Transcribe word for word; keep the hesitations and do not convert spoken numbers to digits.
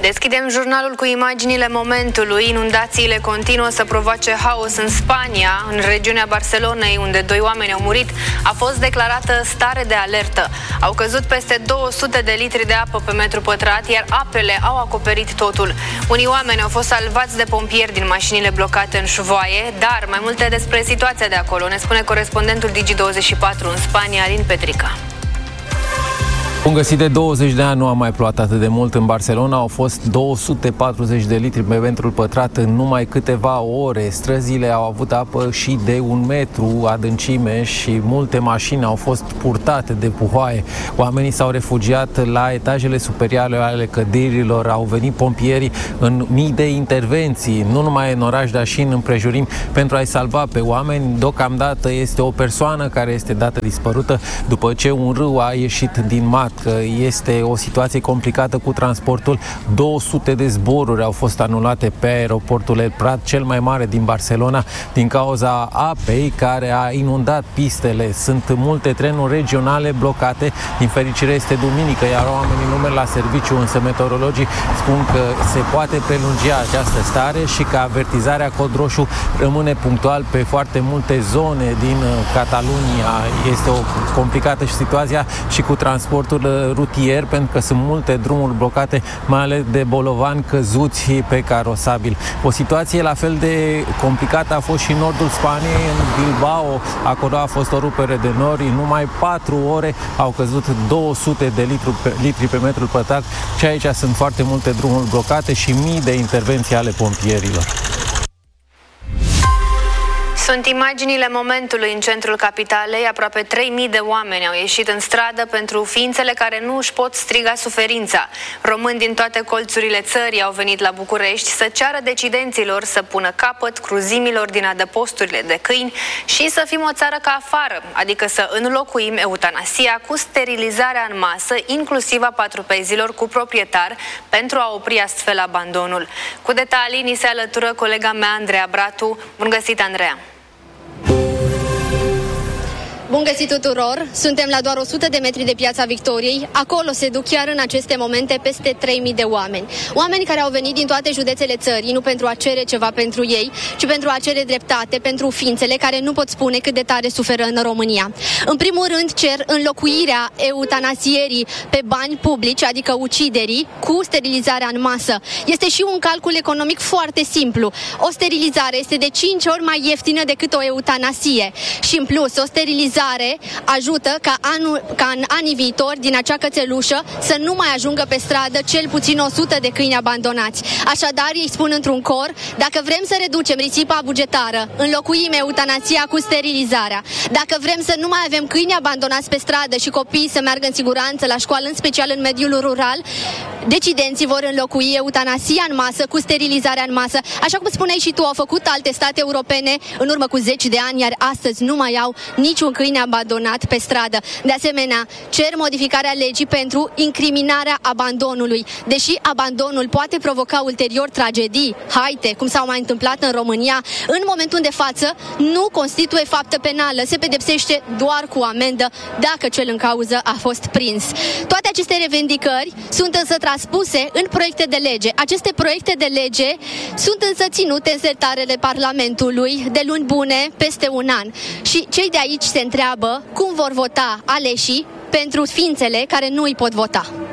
Deschidem jurnalul cu imaginile momentului. Inundațiile continuă să provoace haos în Spania. În regiunea Barcelonei, unde doi oameni au murit, a fost declarată stare de alertă. Au căzut peste două sute de litri de apă pe metru pătrat, iar apele au acoperit totul. Unii oameni au fost salvați de pompieri din mașinile blocate în șuvoaie, dar mai multe despre situația de acolo ne spune corespondentul Digi douăzeci și patru în Spania, Alin Petrica. Bun găsit, de douăzeci de ani nu a mai plouat atât de mult în Barcelona. Au fost două sute patruzeci de litri pe metru pătrat în numai câteva ore. Străzile au avut apă și de un metru adâncime și multe mașini au fost purtate de puhoaie. Oamenii s-au refugiat la etajele superioare ale clădirilor, au venit pompierii în mii de intervenții, nu numai în oraș, dar și în împrejurim, pentru a-i salva pe oameni. Deocamdată este o persoană care este dată dispărută după ce un râu a ieșit din mar. Că este o situație complicată cu transportul. două sute de zboruri au fost anulate pe aeroportul El Prat, cel mai mare din Barcelona, din cauza apei care a inundat pistele. Sunt multe trenuri regionale blocate. Din fericire este duminică, iar oamenii nu merg la serviciu, însă meteorologii spun că se poate prelungi această stare și că avertizarea cod roșu rămâne punctual pe foarte multe zone din Catalunia. Este o complicată situația și cu transportul rutier, pentru că sunt multe drumuri blocate, mai ales de bolovani căzuți pe carosabil. O situație la fel de complicată a fost și în nordul Spaniei, în Bilbao. Acolo a fost o rupere de nori. În numai patru ore au căzut două sute de litri pe, litri pe metru pătrat și aici sunt foarte multe drumuri blocate și mii de intervenții ale pompierilor. Sunt imaginile momentului în centrul capitalei. Aproape trei mii de oameni au ieșit în stradă pentru ființele care nu își pot striga suferința. Români din toate colțurile țării au venit la București să ceară decidenților să pună capăt cruzimilor din adăposturile de câini și să fim o țară ca afară, adică să înlocuim eutanasia cu sterilizarea în masă, inclusiv a patrupezilor cu proprietar, pentru a opri astfel abandonul. Cu detalii ni se alătură colega mea, Andreea Bratu. Bun găsit, Andreea! Bun găsit tuturor! Suntem la doar o sută de metri de Piața Victoriei. Acolo se duc chiar în aceste momente peste trei mii de oameni. Oameni care au venit din toate județele țării, nu pentru a cere ceva pentru ei, ci pentru a cere dreptate pentru ființele care nu pot spune cât de tare suferă în România. În primul rând cer înlocuirea eutanasierii pe bani publici, adică uciderii, cu sterilizarea în masă. Este și un calcul economic foarte simplu. O sterilizare este de cinci ori mai ieftină decât o eutanasie. Și în plus, o sterilizare ajută ca, anul, ca în anii viitori din acea cățelușă să nu mai ajungă pe stradă cel puțin o sută de câini abandonați. Așadar, ei spun într-un cor, dacă vrem să reducem risipa bugetară, înlocuim eutanasia cu sterilizarea. Dacă vrem să nu mai avem câini abandonați pe stradă și copiii să meargă în siguranță la școală, în special în mediul rural, decidenții vor înlocui eutanasia în masă cu sterilizarea în masă. Așa cum spuneai și tu, au făcut alte state europene în urmă cu zeci de ani, iar astăzi nu mai au niciun câine abandonat pe stradă. De asemenea, cer modificarea legii pentru incriminarea abandonului. Deși abandonul poate provoca ulterior tragedii, haite, cum s-au mai întâmplat în România, în momentul de față nu constituie faptă penală. Se pedepsește doar cu amendă dacă cel în cauză a fost prins. Toate aceste revendicări sunt însă transpuse în proiecte de lege. Aceste proiecte de lege sunt însă ținute în sertarele Parlamentului de luni bune, peste un an. Și cei de aici se întreabă cum vor vota aleșii pentru ființele care nu îi pot vota.